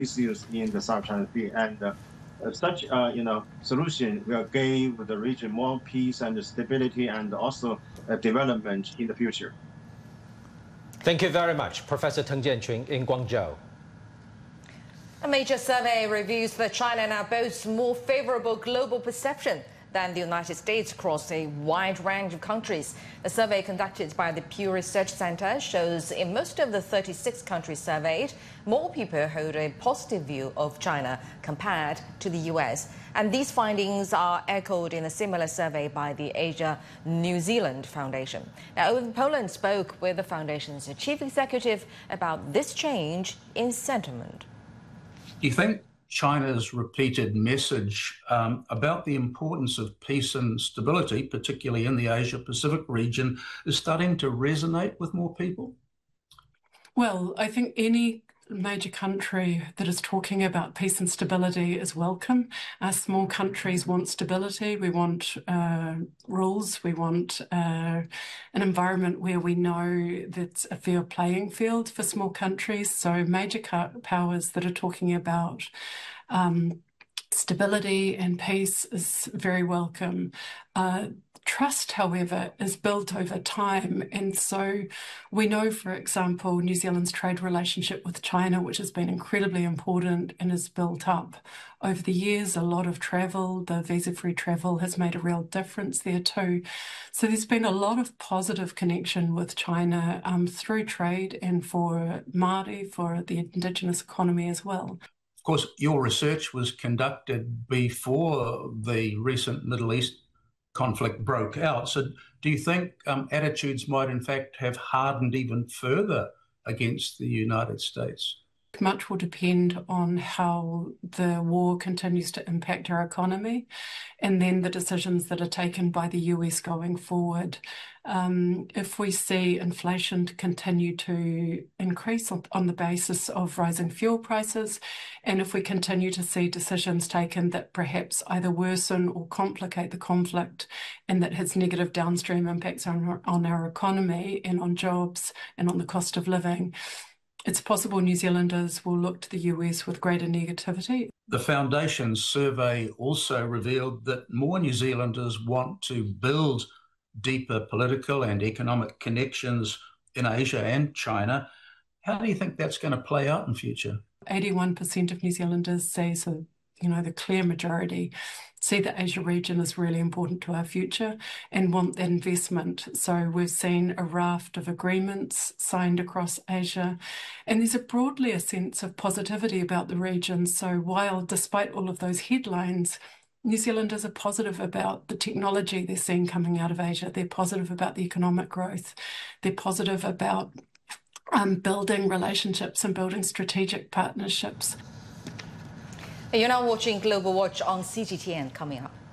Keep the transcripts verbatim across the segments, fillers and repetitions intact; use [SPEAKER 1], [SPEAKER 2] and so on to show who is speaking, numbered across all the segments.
[SPEAKER 1] issues in the South China Sea. And uh, such, uh, you know, solution will give the region more peace and stability and also uh, development in the future.
[SPEAKER 2] Thank you very much, Professor Teng Jianqun in Guangzhou.
[SPEAKER 3] A major survey reveals that China now boasts more favorable global perception than the United States across a wide range of countries. The survey conducted by the Pew Research Center shows in most of the thirty-six countries surveyed, more people hold a positive view of China compared to the U S. And these findings are echoed in a similar survey by the Asia New Zealand Foundation. Now, Owen Poland spoke with the foundation's chief executive about this change in sentiment.
[SPEAKER 4] Do you think China's repeated message um, about the importance of peace and stability, particularly in the Asia-Pacific region, is starting to resonate with more people?
[SPEAKER 5] Well, I think any major country that is talking about peace and stability is welcome. Our small countries want stability. We want uh, rules. We want uh, an environment where we know that's a fair playing field for small countries. So major powers that are talking about um, stability and peace is very welcome. Uh, Trust, however, is built over time. And so we know, for example, New Zealand's trade relationship with China, which has been incredibly important and is built up over the years. A lot of travel, the visa-free travel has made a real difference there too. So there's been a lot of positive connection with China um, through trade and for Māori, for the Indigenous economy as well.
[SPEAKER 4] Of course, your research was conducted before the recent Middle East conflict broke out. So do you think um, attitudes might in fact have hardened even further against the United States?
[SPEAKER 5] Much will depend on how the war continues to impact our economy and then the decisions that are taken by the U S going forward. Um, if we see inflation continue to increase on, on the basis of rising fuel prices, and if we continue to see decisions taken that perhaps either worsen or complicate the conflict and that has negative downstream impacts on our, on our economy and on jobs and on the cost of living, it's possible New Zealanders will look to the U S with greater negativity.
[SPEAKER 4] The Foundation's survey also revealed that more New Zealanders want to build deeper political and economic connections in Asia and China. How do you think that's going to play out in future?
[SPEAKER 5] eighty-one percent of New Zealanders say so. You know, the clear majority see the Asia region as really important to our future and want that investment. So we've seen a raft of agreements signed across Asia, and there's a broadly a sense of positivity about the region. So while, despite all of those headlines, New Zealanders are positive about the technology they're seeing coming out of Asia. They're positive about the economic growth. They're positive about um, building relationships and building strategic partnerships.
[SPEAKER 3] You're now watching Global Watch on C G T N. Coming up,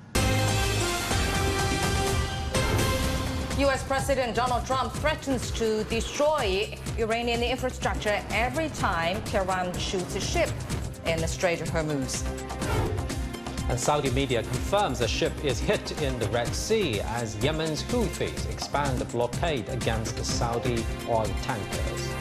[SPEAKER 3] U S President Donald Trump threatens to destroy Iranian infrastructure every time Tehran shoots a ship in the Strait of Hormuz.
[SPEAKER 2] And Saudi media confirms a ship is hit in the Red Sea as Yemen's Houthis expand the blockade against the Saudi oil tankers.